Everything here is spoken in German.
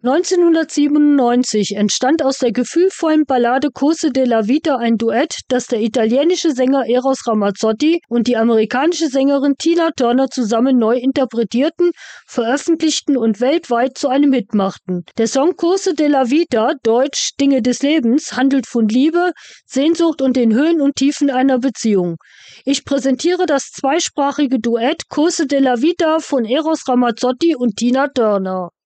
1997 entstand aus der gefühlvollen Ballade Cose della Vita ein Duett, das der italienische Sänger Eros Ramazzotti und die amerikanische Sängerin Tina Turner zusammen neu interpretierten, veröffentlichten und weltweit zu einem Hit machten. Der Song Cose della Vita, deutsch Dinge des Lebens, handelt von Liebe, Sehnsucht und den Höhen und Tiefen einer Beziehung. Ich präsentiere das zweisprachige Duett Cose della Vita von Eros Ramazzotti und Tina Turner.